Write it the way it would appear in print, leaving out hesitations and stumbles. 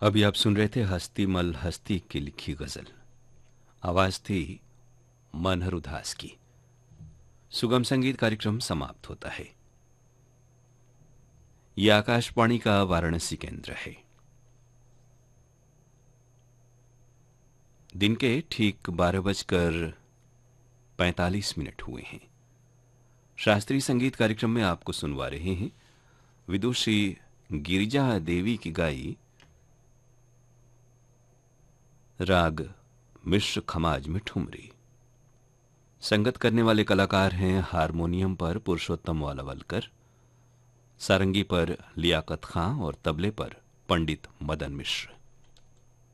अभी आप सुन रहे थे हस्ती मल हस्ती की लिखी गजल। आवाज थी मनहर उदास की। सुगम संगीत कार्यक्रम समाप्त होता है। यह आकाशवाणी का वाराणसी केंद्र है। दिन के ठीक 12:45 हुए हैं। शास्त्रीय संगीत कार्यक्रम में आपको सुनवा रहे हैं विदुषी गिरिजा देवी की गाई राग मिश्र खमाज में ठुमरी। संगत करने वाले कलाकार हैं हारमोनियम पर पुरुषोत्तम वालावलकर, सारंगी पर लियाकत खां और तबले पर पंडित मदन मिश्र।